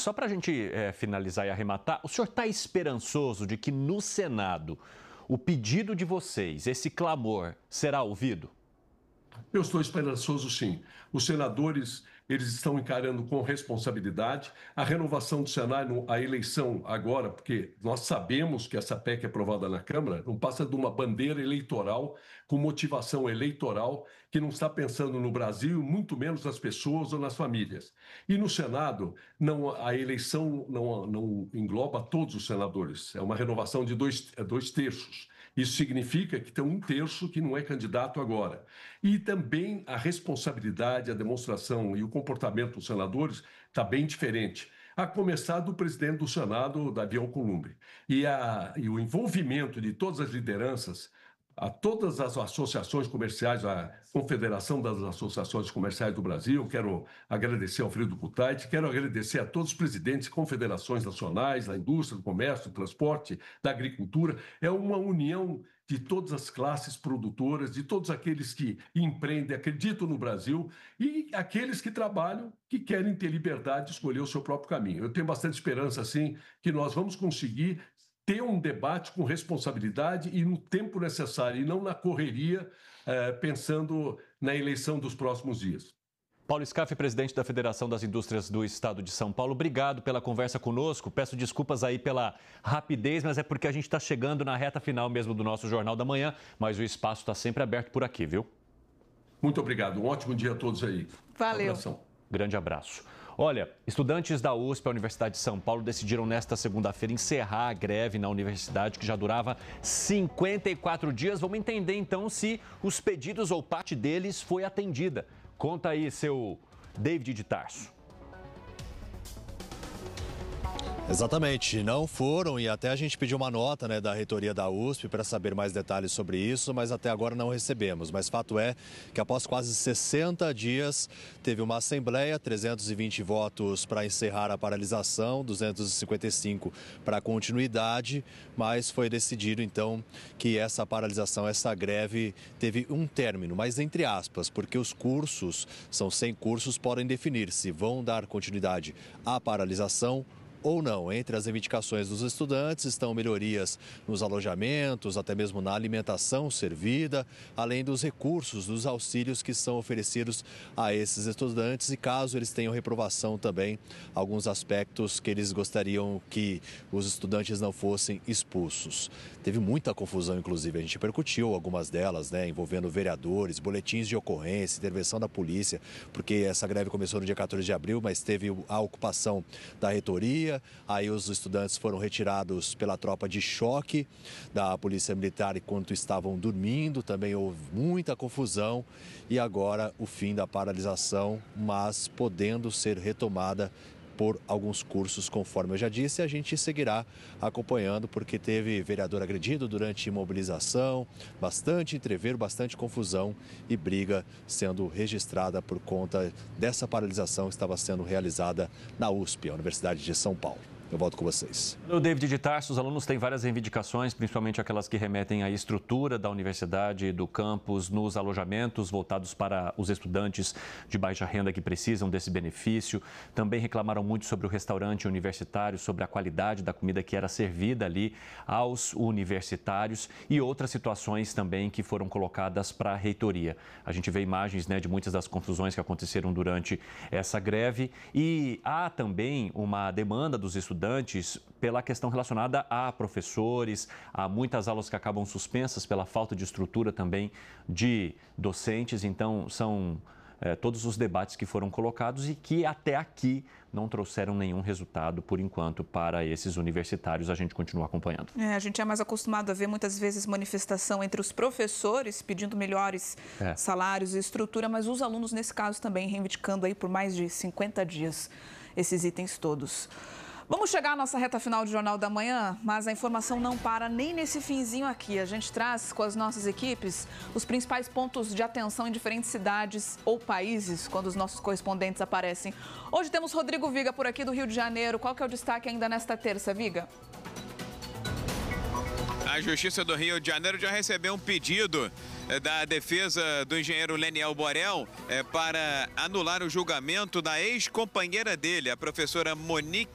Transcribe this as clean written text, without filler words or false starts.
só para a gente finalizar e arrematar, o senhor está esperançoso de que no Senado o pedido de vocês, esse clamor, será ouvido? Eu estou esperançoso, sim. Os senadores, eles estão encarando com responsabilidade a renovação do Senado, a eleição agora, porque nós sabemos que essa PEC aprovada na Câmara não passa de uma bandeira eleitoral com motivação eleitoral que não está pensando no Brasil, muito menos nas pessoas ou nas famílias. E no Senado, a eleição não engloba todos os senadores, é uma renovação de dois terços. Isso significa que tem um terço que não é candidato agora. E também a responsabilidade, a demonstração e o comportamento dos senadores está bem diferente. A começar do presidente do Senado, Davi Alcolumbre. E o envolvimento de todas as lideranças, a todas as associações comerciais, a Confederação das Associações Comerciais do Brasil, quero agradecer ao Alfredo Kutait, quero agradecer a todos os presidentes de confederações nacionais, da indústria, do comércio, do transporte, da agricultura. É uma união de todas as classes produtoras, de todos aqueles que empreendem, acreditam no Brasil e aqueles que trabalham, que querem ter liberdade de escolher o seu próprio caminho. Eu tenho bastante esperança, sim, que nós vamos conseguir ter um debate com responsabilidade e no tempo necessário, e não na correria, pensando na eleição dos próximos dias. Paulo Scaff, presidente da Federação das Indústrias do Estado de São Paulo, obrigado pela conversa conosco. Peço desculpas aí pela rapidez, mas é porque a gente está chegando na reta final mesmo do nosso Jornal da Manhã, mas o espaço está sempre aberto por aqui, viu? Muito obrigado. Um ótimo dia a todos aí. Valeu. Um abração. Grande abraço. Olha, estudantes da USP, a Universidade de São Paulo, decidiram nesta segunda-feira encerrar a greve na universidade, que já durava 54 dias. Vamos entender então se os pedidos ou parte deles foi atendida. Conta aí, seu David de Tarso. Exatamente, não foram e até a gente pediu uma nota, da reitoria da USP para saber mais detalhes sobre isso, mas até agora não recebemos. Mas fato é que após quase 60 dias teve uma assembleia, 320 votos para encerrar a paralisação, 255 para continuidade, mas foi decidido então que essa paralisação, essa greve teve um término, mas entre aspas, porque os cursos, são 100 cursos, podem definir se vão dar continuidade à paralisação ou não. Entre as reivindicações dos estudantes estão melhorias nos alojamentos, até mesmo na alimentação servida, além dos recursos, dos auxílios que são oferecidos a esses estudantes e caso eles tenham reprovação também, alguns aspectos que eles gostariam que os estudantes não fossem expulsos. Teve muita confusão, inclusive, a gente repercutiu algumas delas, envolvendo vereadores, boletins de ocorrência, intervenção da polícia, porque essa greve começou no dia 14 de abril, mas teve a ocupação da reitoria. Aí os estudantes foram retirados pela tropa de choque da Polícia Militar enquanto estavam dormindo. Também houve muita confusão e agora o fim da paralisação, mas podendo ser retomada por alguns cursos, conforme eu já disse, a gente seguirá acompanhando, porque teve vereador agredido durante mobilização, bastante entreveiro, bastante confusão e briga sendo registrada por conta dessa paralisação que estava sendo realizada na USP, a Universidade de São Paulo. Eu volto com vocês. O David de Tarso, os alunos têm várias reivindicações, principalmente aquelas que remetem à estrutura da universidade, do campus, nos alojamentos voltados para os estudantes de baixa renda que precisam desse benefício. Também reclamaram muito sobre o restaurante universitário, sobre a qualidade da comida que era servida ali aos universitários e outras situações também que foram colocadas para a reitoria. A gente vê imagens, de muitas das confusões que aconteceram durante essa greve e há também uma demanda dos estudantes pela questão relacionada a professores, há muitas aulas que acabam suspensas pela falta de estrutura também de docentes. Então, são todos os debates que foram colocados e que até aqui não trouxeram nenhum resultado, por enquanto, para esses universitários. A gente continua acompanhando. A gente é mais acostumado a ver muitas vezes manifestação entre os professores pedindo melhores salários e estrutura, mas os alunos, nesse caso, também reivindicando aí por mais de 50 dias esses itens todos. Vamos chegar à nossa reta final do Jornal da Manhã, mas a informação não para nem nesse finzinho aqui. A gente traz com as nossas equipes os principais pontos de atenção em diferentes cidades ou países, quando os nossos correspondentes aparecem. Hoje temos Rodrigo Viga por aqui do Rio de Janeiro. Qual que é o destaque ainda nesta terça, Viga? A Justiça do Rio de Janeiro já recebeu um pedido da defesa do engenheiro Leniel Borel para anular o julgamento da ex-companheira dele, a professora Monique